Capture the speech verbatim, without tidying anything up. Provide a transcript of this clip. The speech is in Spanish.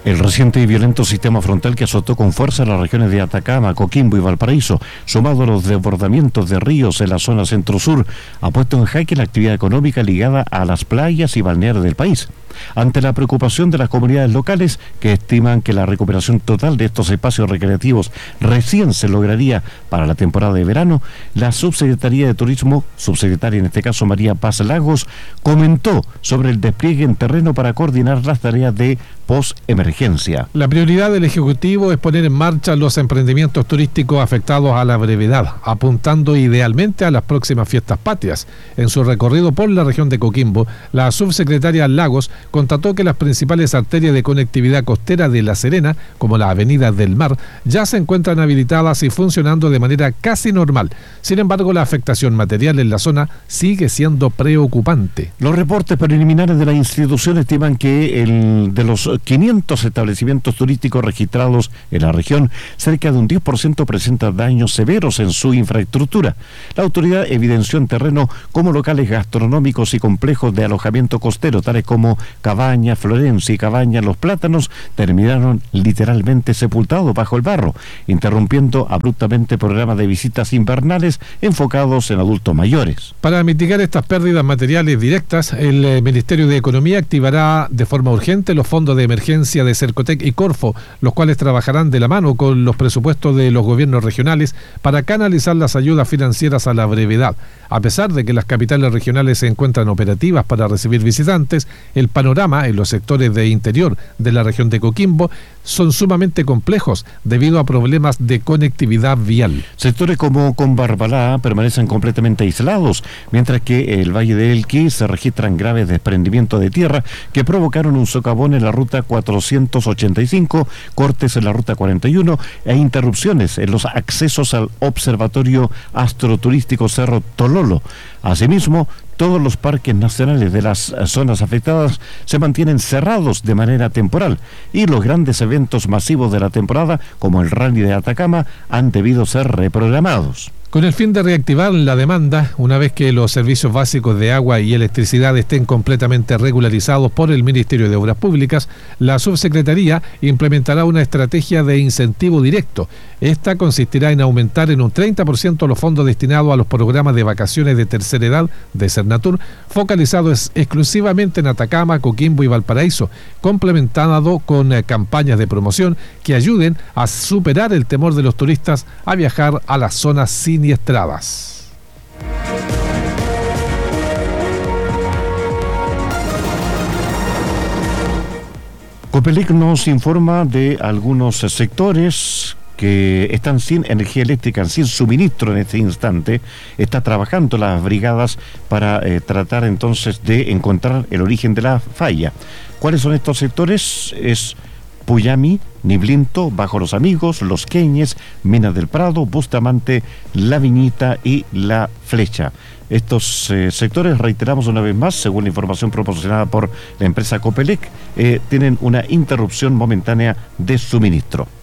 El reciente y violento sistema frontal que azotó con fuerza las regiones de Atacama, Coquimbo y Valparaíso, sumado a los desbordamientos de ríos en la zona centro-sur, ha puesto en jaque la actividad económica ligada a las playas y balnearios del país. Ante la preocupación de las comunidades locales, que estiman que la recuperación total de estos espacios recreativos recién se lograría para la temporada de verano, la Subsecretaría de Turismo, subsecretaria en este caso María Paz Lagos, comentó sobre el despliegue en terreno para coordinar las tareas de post-emergencia. La prioridad del Ejecutivo es poner en marcha los emprendimientos turísticos afectados a la brevedad, apuntando idealmente a las próximas fiestas patrias. En su recorrido por la región de Coquimbo, la subsecretaria Lagos constató que las principales arterias de conectividad costera de La Serena, como la Avenida del Mar, ya se encuentran habilitadas y funcionando de manera casi normal. Sin embargo, la afectación material en la zona sigue siendo preocupante. Los reportes preliminares de la institución estiman que el de los quinientos establecimientos turísticos registrados en la región, cerca de un diez por ciento presenta daños severos en su infraestructura. La autoridad evidenció en terreno cómo locales gastronómicos y complejos de alojamiento costero, tales como Cabaña Florencia y Cabaña Los Plátanos, terminaron literalmente sepultados bajo el barro, interrumpiendo abruptamente programas de visitas invernales enfocados en adultos mayores. Para mitigar estas pérdidas materiales directas, el Ministerio de Economía activará de forma urgente los fondos de emergencia de Cercotec y Corfo, los cuales trabajarán de la mano con los presupuestos de los gobiernos regionales para canalizar las ayudas financieras a la brevedad. A pesar de que las capitales regionales se encuentran operativas para recibir visitantes, el panorama en los sectores de interior de la región de Coquimbo son sumamente complejos debido a problemas de conectividad vial. Sectores como Combarbalá permanecen completamente aislados, mientras que el Valle de Elqui se registran graves desprendimientos de tierra que provocaron un socavón en la ruta cuatrocientos ochenta y cinco, cortes en la ruta cuarenta y uno e interrupciones en los accesos al Observatorio Astroturístico Cerro Tololo. Asimismo, todos los parques nacionales de las zonas afectadas se mantienen cerrados de manera temporal y los grandes eventos masivos de la temporada, como el Rally de Atacama, han debido ser reprogramados. Con el fin de reactivar la demanda, una vez que los servicios básicos de agua y electricidad estén completamente regularizados por el Ministerio de Obras Públicas, la Subsecretaría implementará una estrategia de incentivo directo. Esta consistirá en aumentar en un treinta por ciento los fondos destinados a los programas de vacaciones de tercera edad de Cernatur, focalizados exclusivamente en Atacama, Coquimbo y Valparaíso, complementado con eh, campañas de promoción que ayuden a superar el temor de los turistas a viajar a las zonas siniestradas. Copelec nos informa de algunos sectores que están sin energía eléctrica, sin suministro en este instante. Está trabajando las brigadas para eh, tratar entonces de encontrar el origen de la falla. ¿Cuáles son estos sectores? Es Puyami, Niblinto, Bajo los Amigos, Los Queñes, Minas del Prado, Bustamante, La Viñita y La Flecha. Estos eh, sectores, reiteramos una vez más, según la información proporcionada por la empresa Copelec, eh, tienen una interrupción momentánea de suministro.